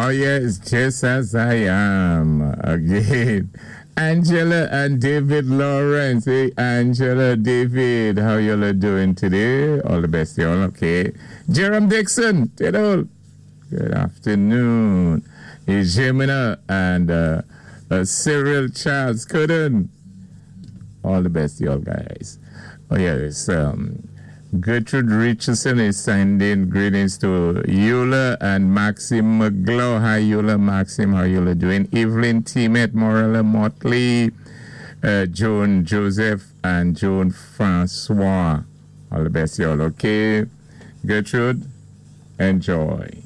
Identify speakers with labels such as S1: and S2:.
S1: Oh, yes, just as I am again. Angela and David Lawrence. Hey, Angela, David, how y'all doing today? All the best, y'all. Okay. Jerome Dixon, hello. Good afternoon. Hey, Jemina and Cyril Charles Cudden. All the best, y'all guys. Oh, yes. Gertrude Richardson is sending greetings to Eula and Maxim McGlaw. Hi, Eula, Maxim. How you doing? Evelyn Timet, Morella Motley, Joan Joseph, and Joan Francois. All the best, y'all. Okay. Gertrude, enjoy.